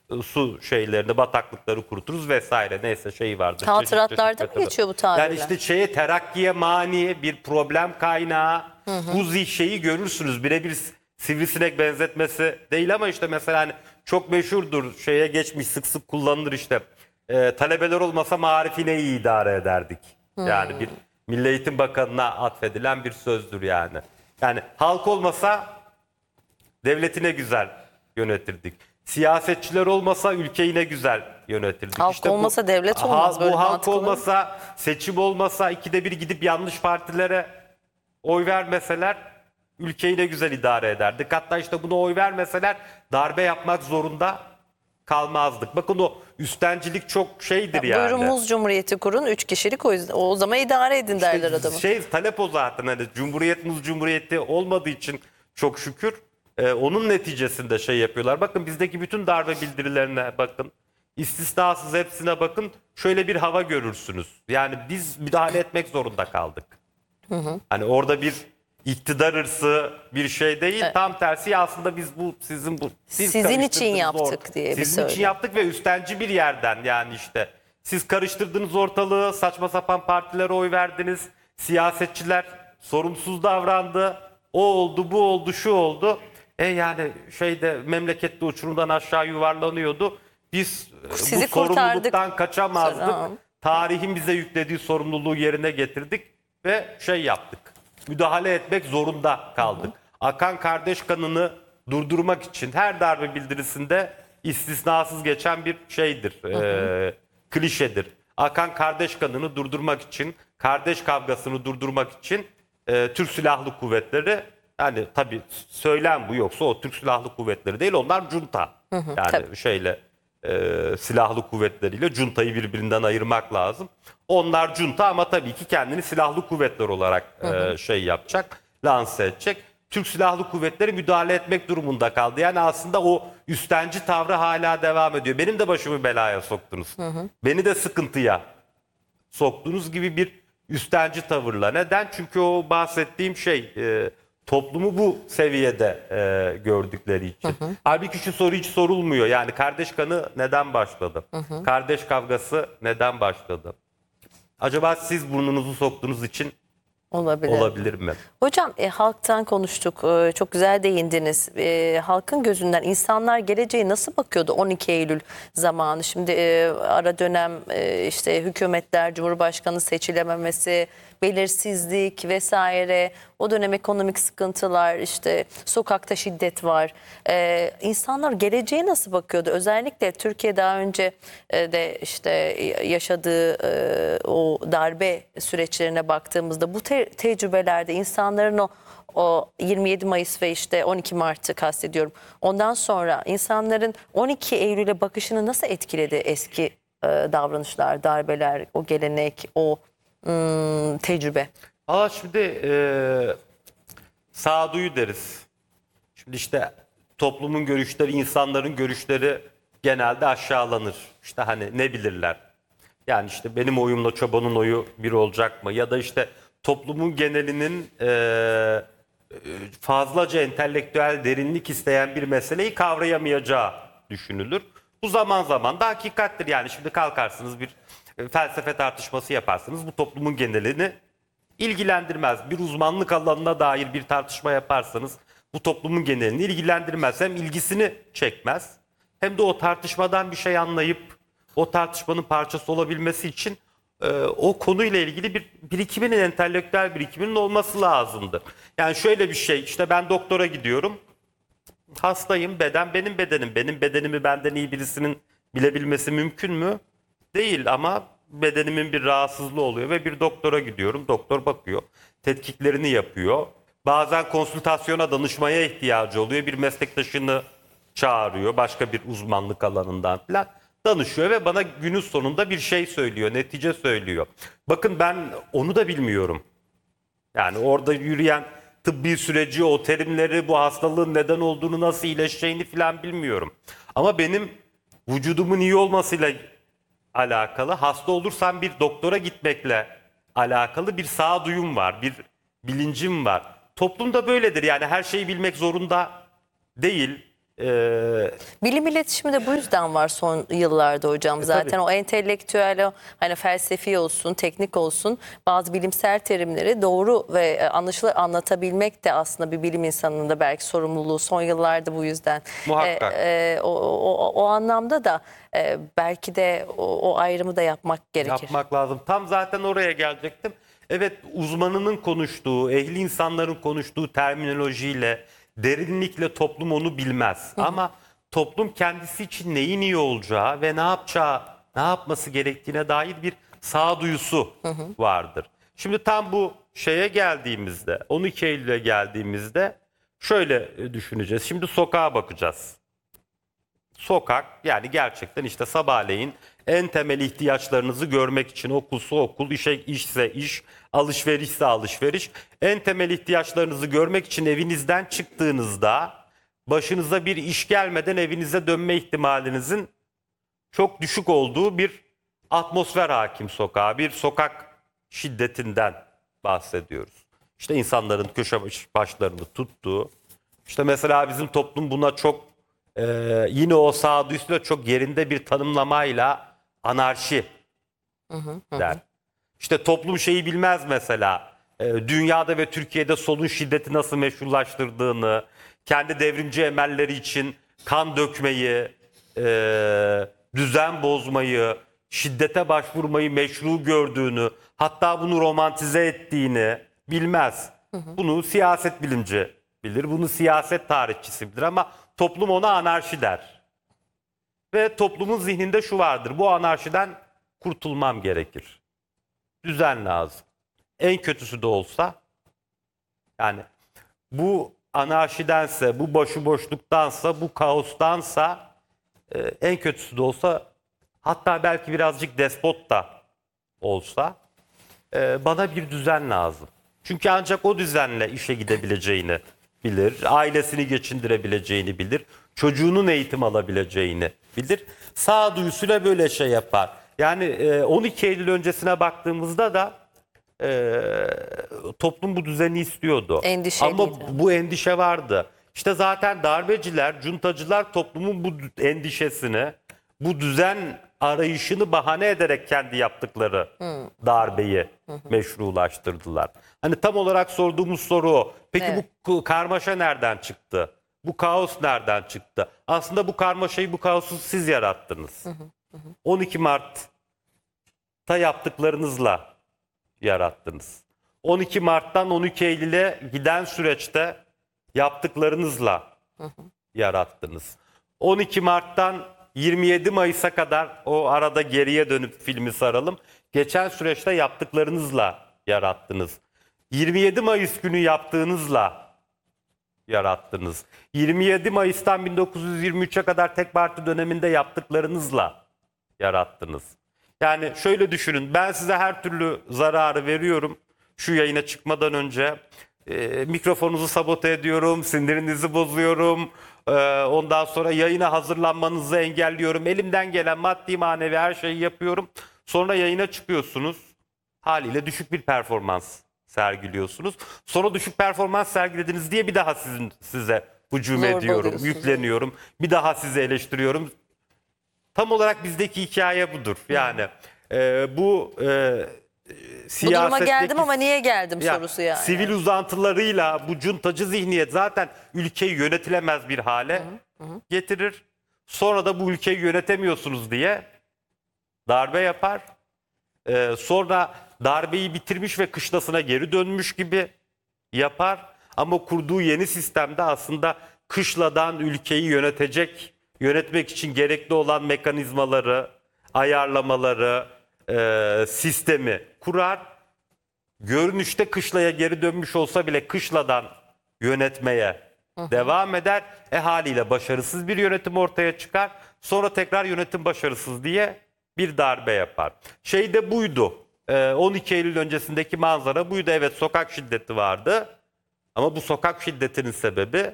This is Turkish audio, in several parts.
su şeylerini, bataklıkları kuruturuz vesaire. Neyse şeyi vardır. Hatıratlarda mı metodu. geçiyor bu tabirler? Yani işte terakkiye mani bir problem kaynağı. Bu şeyi görürsünüz. Birebir sivrisinek benzetmesi değil ama işte mesela hani çok meşhurdur, şeye geçmiş, sık sık kullanılır işte. Talebeler olmasa marifine iyi idare ederdik. Yani bir Milli Eğitim Bakanı'na atfedilen bir sözdür yani. Yani halk olmasa devletine güzel yönetirdik. Siyasetçiler olmasa ülkeyi ne güzel yönetirdik. Halk olmasa devlet olmaz, böyle Bu halk mantık olur mu? olmasa, seçim olmasa, ikide bir gidip yanlış partilere oy vermeseler ülkeyi ne güzel idare ederdik. Hatta işte buna oy vermeseler darbe yapmak zorunda kalmazdık. Bakın o üstencilik çok şeydir yani. Buyurun Muz Cumhuriyeti kurun, 3 kişilik, o zaman idare edin derler adamı. Talep o zaten, hani Cumhuriyet Muz Cumhuriyeti olmadığı için çok şükür onun neticesinde şey yapıyorlar. Bakın bizdeki bütün darbe bildirilerine bakın. İstisnasız hepsine bakın. Şöyle bir hava görürsünüz. Yani biz müdahale etmek zorunda kaldık. Hani orada bir iktidar hırsı bir şey değil. Tam tersi aslında biz siz Sizin için karıştırdınız yaptık diye bir Sizin için söylem. yaptık ve üstenci bir yerden, yani işte siz karıştırdınız ortalığı, saçma sapan partilere oy verdiniz. Siyasetçiler sorumsuz davrandı. O oldu, bu oldu, şu oldu. Yani memlekette uçurumdan aşağı yuvarlanıyordu. Biz Sizi bu kurtardık. sorumluluktan kaçamazdık. Tamam. Tarihin bize yüklediği sorumluluğu yerine getirdik ve yaptık. Müdahale etmek zorunda kaldık. Akan kardeş kanını durdurmak için her darbe bildirisinde istisnasız geçen bir şeydir, klişedir. Akan kardeş kanını durdurmak için, kardeş kavgasını durdurmak için Türk Silahlı Kuvvetleri, yani tabii söylem bu, yoksa o Türk Silahlı Kuvvetleri değil, onlar junta. Yani tabii. silahlı kuvvetleriyle cuntayı birbirinden ayırmak lazım. Onlar junta ama tabii ki kendini silahlı kuvvetler olarak yapacak, lanse edecek. Türk Silahlı Kuvvetleri müdahale etmek durumunda kaldı. Yani aslında o üstenci tavrı hala devam ediyor. Benim de başımı belaya soktunuz. Beni de sıkıntıya soktuğunuz gibi bir üstenci tavırla. Neden? Çünkü o bahsettiğim toplumu bu seviyede gördükleri için. Halbuki şu soru hiç sorulmuyor. Yani kardeş kanı neden başladı? Kardeş kavgası neden başladı? Acaba siz burnunuzu soktuğunuz için olabilir mi? Hocam halktan konuştuk. Çok güzel değindiniz. Halkın gözünden insanlar geleceğe nasıl bakıyordu 12 Eylül zamanı? Şimdi ara dönem işte hükümetler, Cumhurbaşkanı seçilememesi, belirsizlik vesaire, o dönem ekonomik sıkıntılar, işte sokakta şiddet var. İnsanlar geleceğe nasıl bakıyordu? Özellikle Türkiye daha önce de işte yaşadığı o darbe süreçlerine baktığımızda bu tecrübelerde insanların o 27 Mayıs ve işte 12 Mart'ı kastediyorum. Ondan sonra insanların 12 Eylül'e bakışını nasıl etkiledi eski davranışlar, darbeler, o gelenek, o tecrübe? Şimdi sağduyu deriz. Şimdi işte toplumun görüşleri, insanların görüşleri genelde aşağılanır. İşte hani ne bilirler? Yani işte benim oyumla çobanın oyu bir olacak mı? Ya da işte toplumun genelinin fazlaca entelektüel derinlik isteyen bir meseleyi kavrayamayacağı düşünülür. Bu zaman zaman da hakikattir. Yani şimdi kalkarsınız bir felsefe tartışması yaparsınız. Bu toplumun genelini ilgilendirmez. Bir uzmanlık alanına dair bir tartışma yaparsanız bu toplumun genelini ilgilendirmez. Hem ilgisini çekmez hem de o tartışmadan bir şey anlayıp o tartışmanın parçası olabilmesi için o konuyla ilgili bir birikiminin, entelektüel birikiminin olması lazımdı. Yani şöyle bir şey, işte ben doktora gidiyorum, hastayım, beden benim bedenim. Benim bedenimi benden iyi birisinin bilebilmesi mümkün mü? Değil, ama bedenimin bir rahatsızlığı oluyor ve bir doktora gidiyorum. Doktor bakıyor, tetkiklerini yapıyor. Bazen konsültasyona, danışmaya ihtiyacı oluyor. Bir meslektaşını çağırıyor, başka bir uzmanlık alanından falan danışıyor ve bana günün sonunda bir şey söylüyor, netice söylüyor. Bakın ben onu da bilmiyorum. Yani orada yürüyen tıbbi süreci, o terimleri, bu hastalığın neden olduğunu, nasıl iyileşeceğini falan bilmiyorum. Ama benim vücudumun iyi olmasıyla alakalı, hasta olursam bir doktora gitmekle alakalı bir sağduyum var, bir bilincim var. Toplumda böyledir, yani her şeyi bilmek zorunda değil. Bilim iletişimi de bu yüzden var son yıllarda hocam. Zaten tabii. o entelektüel, o hani felsefi olsun, teknik olsun bazı bilimsel terimleri doğru ve anlaşılır anlatabilmek de aslında bir bilim insanının da belki sorumluluğu son yıllarda bu yüzden. Muhakkak. O anlamda da belki de o ayrımı da yapmak gerekir. Yapmak lazım. Tam zaten oraya gelecektim. Evet, uzmanının konuştuğu, ehli insanların konuştuğu terminolojiyle, derinlikle toplum onu bilmez. Ama toplum kendisi için neyin iyi olacağı ve ne yapacağı, ne yapması gerektiğine dair bir sağduyusu vardır. Şimdi tam bu şeye geldiğimizde, 12 Eylül'e geldiğimizde şöyle düşüneceğiz. Şimdi sokağa bakacağız. Sokak, yani gerçekten işte sabahleyin en temel ihtiyaçlarınızı görmek için, okulsa okul, işse iş, alışverişse alışveriş, en temel ihtiyaçlarınızı görmek için evinizden çıktığınızda başınıza bir iş gelmeden evinize dönme ihtimalinizin çok düşük olduğu bir atmosfer hakim sokağa, bir sokak şiddetinden bahsediyoruz. İşte insanların köşe başlarını tuttuğu, işte mesela bizim toplum buna çok yine o sağduyusuyla çok yerinde bir tanımlamayla anarşi der. İşte toplum şeyi bilmez mesela. Dünyada ve Türkiye'de solun şiddeti nasıl meşrulaştırdığını, kendi devrimci emelleri için kan dökmeyi, düzen bozmayı, şiddete başvurmayı meşru gördüğünü, hatta bunu romantize ettiğini bilmez. Bunu siyaset bilimci bilir, bunu siyaset tarihçisi bilir ama toplum ona anarşi der. Ve toplumun zihninde şu vardır: bu anarşiden kurtulmam gerekir. Düzen lazım. En kötüsü de olsa, yani bu anarşidense, bu başıboşluktansa, bu kaostansa, en kötüsü de olsa, hatta belki birazcık despot da olsa, bana bir düzen lazım. Çünkü ancak o düzenle işe gidebileceğini bilir, ailesini geçindirebileceğini bilir, çocuğunun eğitim alabileceğini bilir. Sağduyusuyla böyle şey yapar. Yani 12 Eylül öncesine baktığımızda da toplum bu düzeni istiyordu. Endişeliydi. Ama bu endişe vardı. İşte zaten darbeciler, cuntacılar toplumun bu endişesini, bu düzen arayışını bahane ederek kendi yaptıkları darbeyi meşrulaştırdılar. Hani tam olarak sorduğumuz soru o. Peki Evet. bu karmaşa nereden çıktı? Bu kaos nereden çıktı? Aslında bu karmaşayı, bu kaosu siz yarattınız. 12 Mart'ta yaptıklarınızla yarattınız. 12 Mart'tan 12 Eylül'e giden süreçte yaptıklarınızla yarattınız. 12 Mart'tan 27 Mayıs'a kadar o arada geriye dönüp filmi saralım. Geçen süreçte yaptıklarınızla yarattınız. 27 Mayıs günü yaptığınızla yarattınız. 27 Mayıs'tan 1923'e kadar tek parti döneminde yaptıklarınızla yarattınız. Yani şöyle düşünün, ben size her türlü zararı veriyorum. Şu yayına çıkmadan önce mikrofonunuzu sabote ediyorum, sinirinizi bozuyorum. Ondan sonra yayına hazırlanmanızı engelliyorum. Elimden gelen maddi manevi her şeyi yapıyorum. Sonra yayına çıkıyorsunuz. Haliyle düşük bir performans sergiliyorsunuz. Sonra düşük performans sergilediniz diye bir daha size hücum ediyorum, Zorbalıyorsunuz. yükleniyorum. Bir daha sizi eleştiriyorum. Tam olarak bizdeki hikaye budur. Yani bu Bu duruma siyasetteki geldim ama niye geldim sorusu yani. sivil uzantılarıyla bu cuntacı zihniyet zaten ülkeyi yönetilemez bir hale getirir. Sonra da bu ülkeyi yönetemiyorsunuz diye darbe yapar. Sonra darbeyi bitirmiş ve kışlasına geri dönmüş gibi yapar. Ama kurduğu yeni sistemde aslında kışladan ülkeyi yönetmek için gerekli olan mekanizmaları, ayarlamaları, sistemi kurar. Görünüşte kışlaya geri dönmüş olsa bile kışladan yönetmeye devam eder. Haliyle başarısız bir yönetim ortaya çıkar. Sonra tekrar yönetim başarısız diye bir darbe yapar. Şey de buydu. 12 Eylül öncesindeki manzara buydu. Evet, sokak şiddeti vardı. Ama bu sokak şiddetinin sebebi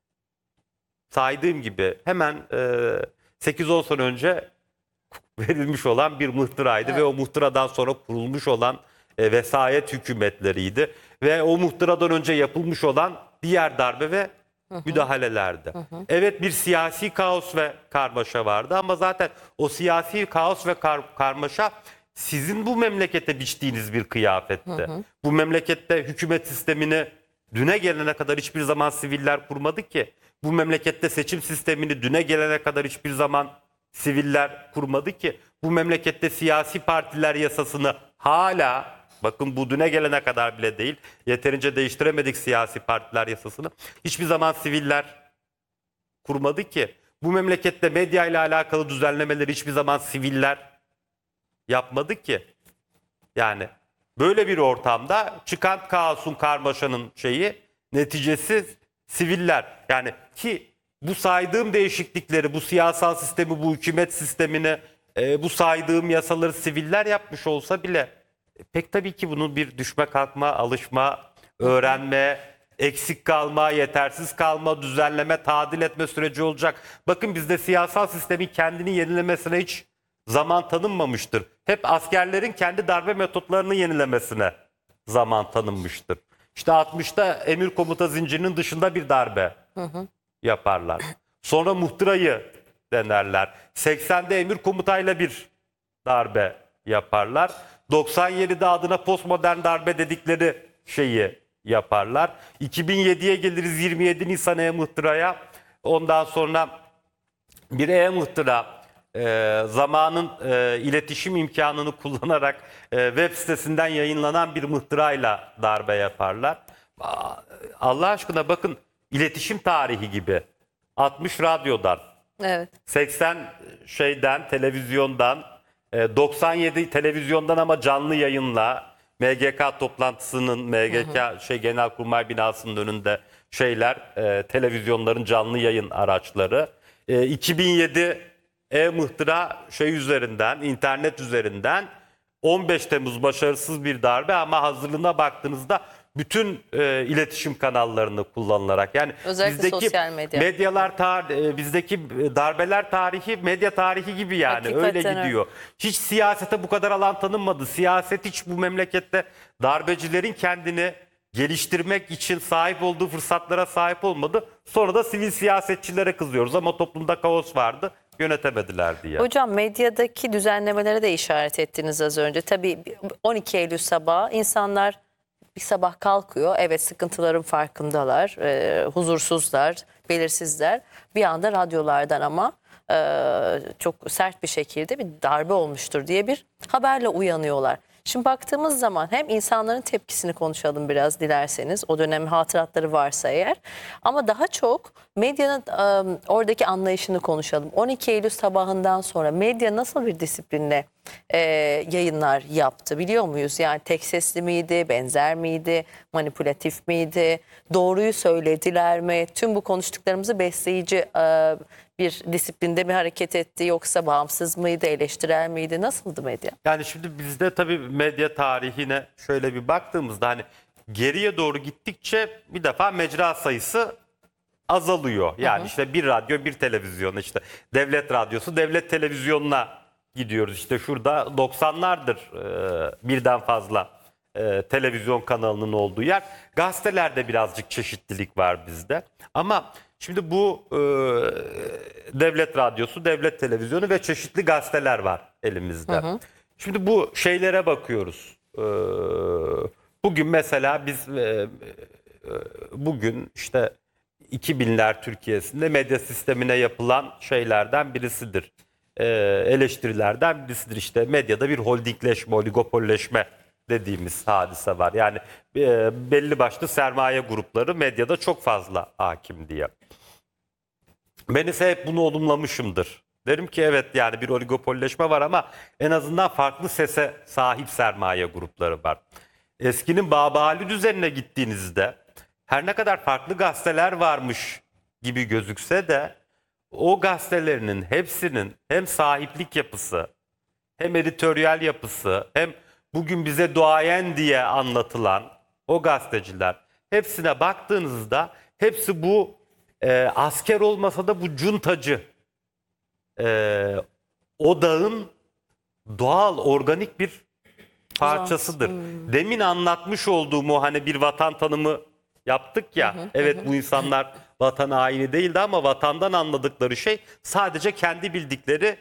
saydığım gibi hemen 8-10 sene önce verilmiş olan bir muhtıraydı ve o muhtıradan sonra kurulmuş olan vesayet hükümetleriydi ve o muhtıradan önce yapılmış olan diğer darbe ve müdahalelerde. Evet, bir siyasi kaos ve karmaşa vardı ama zaten o siyasi kaos ve karmaşa sizin bu memlekete biçtiğiniz bir kıyafetti. Bu memlekette hükümet sistemini düne gelene kadar hiçbir zaman siviller kurmadı ki. Bu memlekette seçim sistemini düne gelene kadar hiçbir zaman siviller kurmadı ki. Bu memlekette siyasi partiler yasasını hala, bakın bu düne gelene kadar bile değil, yeterince değiştiremedik siyasi partiler yasasını, hiçbir zaman siviller kurmadı ki. Bu memlekette medya ile alakalı düzenlemeleri hiçbir zaman siviller yapmadı ki. Yani böyle bir ortamda çıkan kaosun, karmaşanın neticesi siviller. Yani ki bu saydığım değişiklikleri, bu siyasal sistemi, bu hükümet sistemini, bu saydığım yasaları siviller yapmış olsa bile pek tabii ki bunun bir düşme kalkma, alışma, öğrenme, eksik kalma, yetersiz kalma, düzenleme, tadil etme süreci olacak. Bakın bizde siyasal sistemin kendini yenilemesine hiç zaman tanınmamıştır. Hep askerlerin kendi darbe metotlarını yenilemesine zaman tanınmıştır. İşte 60'ta emir komuta zincirinin dışında bir darbe yaparlar. Sonra muhtırayı denerler. 80'de emir komutayla bir darbe yaparlar. 97'de adına postmodern darbe dedikleri şeyi yaparlar. 2007'ye geliriz, 27 Nisan E-Mıhtıra'ya. Ondan sonra bir E-Mıhtıra zamanın iletişim imkanını kullanarak web sitesinden yayınlanan bir mıhtırayla darbe yaparlar. Allah aşkına bakın, iletişim tarihi gibi. 60 radyodan, Evet. 80 televizyondan, 97 televizyondan ama canlı yayınla, MGK toplantısının, Genelkurmay binasının önünde televizyonların canlı yayın araçları. 2007 E-Mıhtıra üzerinden, internet üzerinden, 15 Temmuz başarısız bir darbe ama hazırlığına baktığınızda bütün iletişim kanallarını kullanılarak, yani Özellikle bizdeki sosyal medya. bizdeki darbeler tarihi medya tarihi gibi, yani Hakikaten öyle öyle. gidiyor. Hiç siyasete bu kadar alan tanınmadı. Siyaset hiç bu memlekette darbecilerin kendini geliştirmek için sahip olduğu fırsatlara sahip olmadı. Sonra da sivil siyasetçilere kızıyoruz ama toplumda kaos vardı, yönetemediler diye. Hocam, medyadaki düzenlemelere de işaret ettiniz az önce. Tabii 12 Eylül sabahı insanlar bir sabah kalkıyor. Evet, sıkıntıların farkındalar, huzursuzlar, belirsizler. Bir anda radyolardan ama çok sert bir şekilde bir darbe olmuştur diye bir haberle uyanıyorlar. Şimdi baktığımız zaman hem insanların tepkisini konuşalım biraz dilerseniz, o dönem hatıratları varsa eğer, ama daha çok medyanın oradaki anlayışını konuşalım. 12 Eylül sabahından sonra medya nasıl bir disiplinle yayınlar yaptı biliyor muyuz? Yani tek sesli miydi, benzer miydi, manipülatif miydi, doğruyu söylediler mi? Tüm bu konuştuklarımızı besleyici bir disiplinde mi hareket etti, yoksa bağımsız mıydı, eleştirel miydi, nasıldı medya? Yani şimdi bizde tabii medya tarihine şöyle bir baktığımızda, hani geriye doğru gittikçe bir defa mecra sayısı azalıyor. Yani işte bir radyo, bir televizyon, işte devlet radyosu, devlet televizyonuna gidiyoruz. İşte şurada 90'lardır birden fazla televizyon kanalının olduğu yer. Gazetelerde birazcık çeşitlilik var bizde. Ama şimdi bu devlet radyosu, devlet televizyonu ve çeşitli gazeteler var elimizde. Şimdi bu şeylere bakıyoruz. Bugün mesela biz bugün işte 2000'ler Türkiye'sinde medya sistemine yapılan şeylerden birisidir. Eleştirilerden birisidir. İşte medyada bir holdingleşme, oligopolleşme dediğimiz hadise var. Yani belli başlı sermaye grupları medyada çok fazla hakim diye. Ben ise hep bunu olumlamışımdır. Derim ki evet, yani bir oligopolleşme var ama en azından farklı sese sahip sermaye grupları var. Eskinin Babali düzenine gittiğinizde her ne kadar farklı gazeteler varmış gibi gözükse de o gazetelerinin hepsinin hem sahiplik yapısı, hem editoryal yapısı, hem bugün bize duayen diye anlatılan o gazeteciler, hepsine baktığınızda hepsi bu asker olmasa da bu cuntacı odağın doğal, organik bir parçasıdır. Demin anlatmış olduğum o, hani bir vatan tanımı yaptık ya. Evet, bu insanlar vatan haini değildi ama vatandan anladıkları şey sadece kendi bildikleri